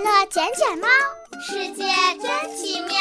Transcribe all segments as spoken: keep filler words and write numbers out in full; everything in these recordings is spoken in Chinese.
乐捡捡猫，世界真奇妙。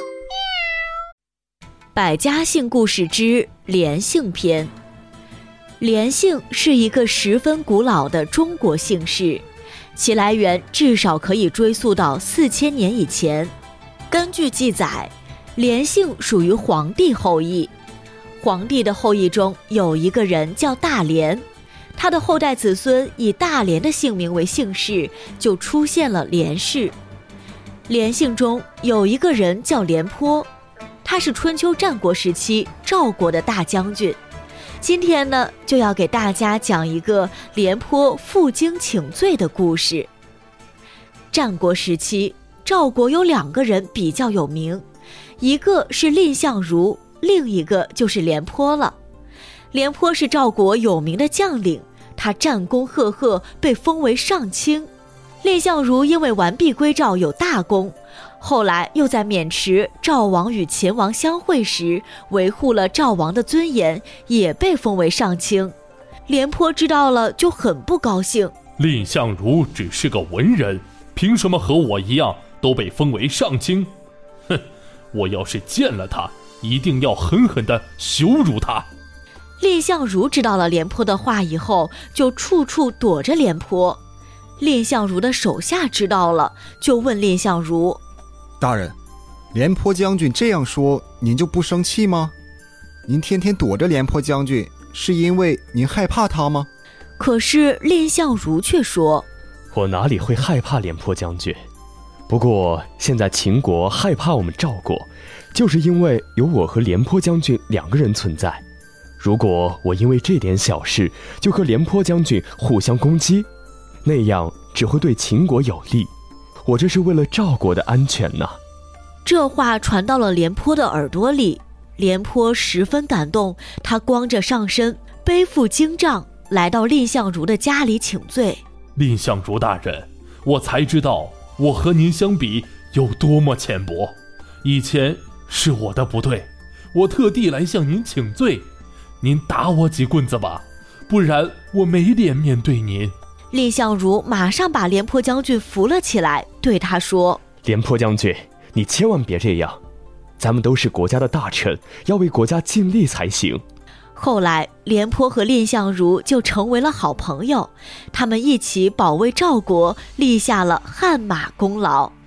百家姓故事之连姓篇。连姓是一个十分古老的中国姓氏，其来源至少可以追溯到四千年以前。根据记载，连姓属于黄帝后裔。黄帝的后裔中有一个人叫大连，他的后代子孙以大连的姓名为姓氏，就出现了连氏。连姓中有一个人叫廉颇，他是春秋战国时期赵国的大将军。今天呢，就要给大家讲一个廉颇负荆请罪的故事。战国时期，赵国有两个人比较有名，一个是蔺相如，另一个就是廉颇了。廉颇是赵国有名的将领，他战功赫赫，被封为上卿。蔺相如因为完璧归赵有大功，后来又在渑池赵王与秦王相会时维护了赵王的尊严，也被封为上卿。廉颇知道了就很不高兴， 蔺相如只是个文人，凭什么和我一样都被封为上卿？哼，我要是见了他，一定要狠狠地羞辱他。 蔺相如知道了廉颇的话以后，就处处躲着廉颇。蔺相如的手下知道了，就问蔺相如： 大人，廉颇将军这样说，您就不生气吗？您天天躲着廉颇将军，是因为您害怕他吗？ 可是蔺相如却说： 我哪里会害怕廉颇将军？不过现在秦国害怕我们赵国，就是因为有我和廉颇将军两个人存在。如果我因为这点小事就和廉颇将军互相攻击，那样只会对秦国有利，我这是为了赵国的安全呢。 这话传到了廉颇的耳朵里，廉颇十分感动，他光着上身，背负荆杖，来到蔺相如的家里请罪。 蔺相如大人，我才知道我和您相比有多么浅薄，以前是我的不对，我特地来向您请罪，您打我几棍子吧，不然我没脸面对您。 蔺相如马上把廉颇将军扶了起来，对他说： 廉颇将军，你千万别这样，咱们都是国家的大臣，要为国家尽力才行。 后来廉颇和蔺相如就成为了好朋友，他们一起保卫赵国，立下了汗马功劳。